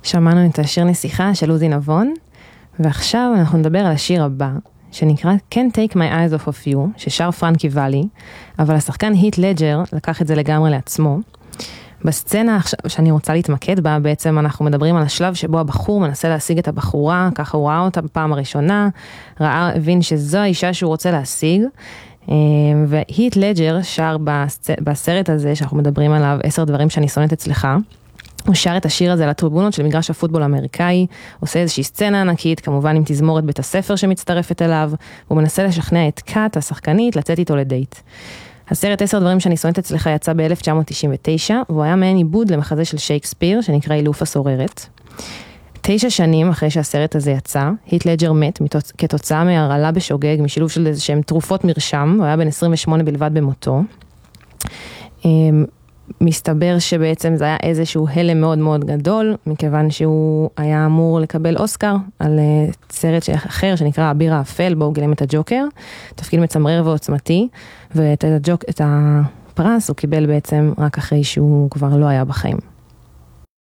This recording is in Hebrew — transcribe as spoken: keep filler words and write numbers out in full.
שמענו את השיר נסיכה של עוזי נבון, ועכשיו אנחנו נדבר על השיר הבא, שנקרא Can't Take My Eyes Off of You, ששר פרנקי ואלי, אבל השחקן היט לג'ר לקח את זה לגמרי לעצמו. בסצנה שאני רוצה להתמקד בה, בעצם אנחנו מדברים על השלב שבו הבחור מנסה להשיג את הבחורה, ככה הוא ראה אותה בפעם הראשונה, ראה, הבין שזו האישה שהוא רוצה להשיג, והיט לג'ר שר בסרט הזה שאנחנו מדברים עליו, עשר דברים שאני שונאת אצלך, הוא שר את השיר הזה לטריבונות של מגרש הפוטבול האמריקאי, עושה איזושהי סצנה ענקית, כמובן עם תזמורת בית הספר שמצטרפת אליו, הוא מנסה לשכנע את קאט, השחקנית, לצאת איתו לדייט. הסרט עשר דברים שאני שונאת אצלך יצא ב-אלף תשע מאות תשעים ותשע, והוא היה מעין עיבוד למחזה של שייקספיר, שנקרא אילוף הסוררת. תשע שנים אחרי שהסרט הזה יצא, היט לג'ר מת כתוצאה מהרעלה בשוגג, משילוב של איזשהם תרופות מרשם, הוא היה בן עשרים ושמונה בלבד במותו. מסתבר שבעצם זה היה איזשהו הלם מאוד מאוד גדול, מכיוון שהוא היה אמור לקבל אוסקר על סרט אחר שנקרא אביר האפל, בו הוא גילם את הג'וקר, תפקיד מצמרר ועוצמתי, ואת הג'וק, את הפרס הוא קיבל בעצם רק אחרי שהוא כבר לא היה בחיים.